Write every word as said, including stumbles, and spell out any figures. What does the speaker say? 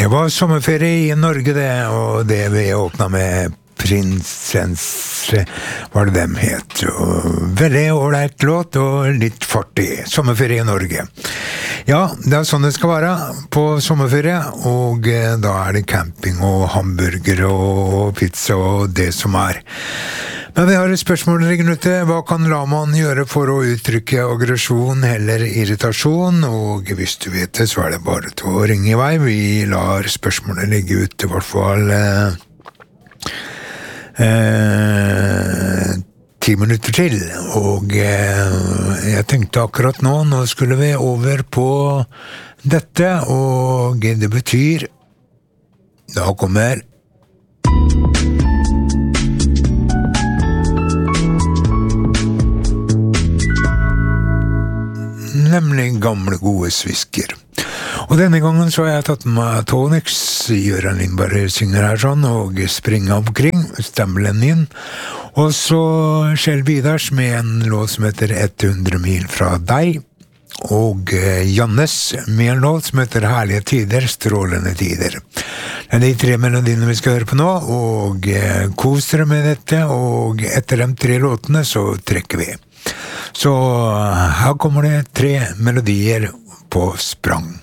Det var sommerferie i Norge det, og det vi åpna med Prinsens, var det dem het. Og veldig ålreit låt og litt fartig. Sommerferie i Norge. Ja, det er sånn det skal være på sommerferie, og eh, da er det camping og hamburger og pizza og det som er. Men vi har et spørsmål liggende ute. Hva kan Laman gjøre for å uttrykke aggresjon eller irritasjon? Og hvis du vet det, så er det bare til å ringe i vei. Vi lar spørsmålet ligge ut i hvert fall eh, eh, ti minutter til. Og eh, jeg tenkte akkurat nå, nå skulle vi over på dette, og det betyr, da kommer nemlig gamle gode svisker. Og denne gangen så har jeg tatt med Tonix, Jørgen Lindberg synger her sånn, og springer omkring, stemmelen inn. Og så Kjell Vidars med en låt som heter hundre mil fra deg, og Jannes med en låt som heter Herlige tider, strålende tider. Det er de tre melodiene vi skal høre på nå, og kos dere med dette, og etter de tre låtene så trekker vi. Så her kommer det tre melodier på sprang.